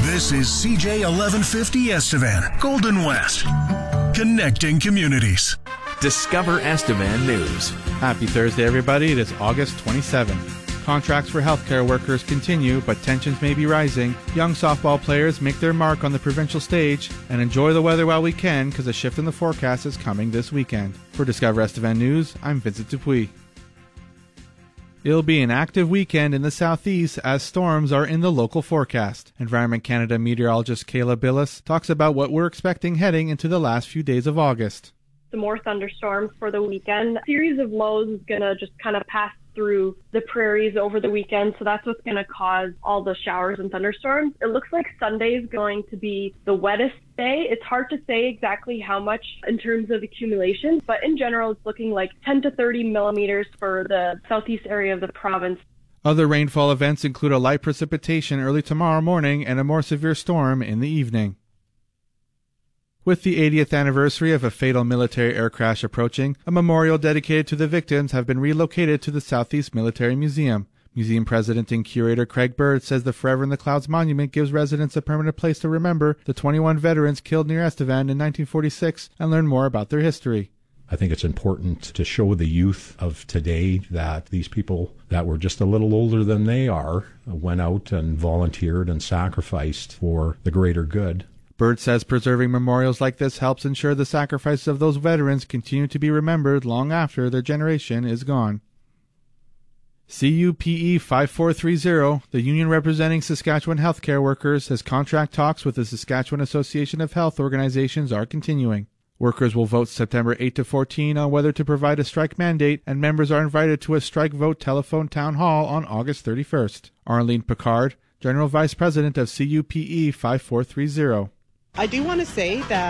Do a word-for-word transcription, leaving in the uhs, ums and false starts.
This is C J eleven fifty Estevan, Golden West, connecting communities. Discover Estevan News. Happy Thursday, everybody. It is August twenty-seventh. Contracts for healthcare workers continue, but tensions may be rising. Young softball players make their mark on the provincial stage, and enjoy the weather while we can, because a shift in the forecast is coming this weekend. For Discover Estevan News, I'm Vincent Dupuis. It'll be an active weekend in the southeast as storms are in the local forecast. Environment Canada meteorologist Kayla Billis talks about what we're expecting heading into the last few days of August. Some more thunderstorms for the weekend. A series of lows is going to just kind of pass through the prairies over the weekend, so that's what's going to cause all the showers and thunderstorms. It looks like Sunday is going to be the wettest day. It's hard to say exactly how much in terms of accumulation, but in general it's looking like ten to thirty millimeters for the southeast area of the province. Other rainfall events include a light precipitation early tomorrow morning and a more severe storm in the evening. With the eightieth anniversary of a fatal military air crash approaching, a memorial dedicated to the victims have been relocated to the Southeast Military Museum. Museum President and Curator Craig Bird says the Forever in the Clouds monument gives residents a permanent place to remember the twenty-one veterans killed near Estevan in nineteen forty-six and learn more about their history. I think it's important to show the youth of today that these people that were just a little older than they are went out and volunteered and sacrificed for the greater good. Bird says preserving memorials like this helps ensure the sacrifices of those veterans continue to be remembered long after their generation is gone. C U P E five four three zero, the union representing Saskatchewan healthcare workers, says contract talks with the Saskatchewan Association of Health Organizations are continuing. Workers will vote September eighth to fourteenth on whether to provide a strike mandate, and members are invited to a strike vote telephone town hall on August thirty-first. Arlene Picard, General Vice President of C U P E five four three zero. I do want to say that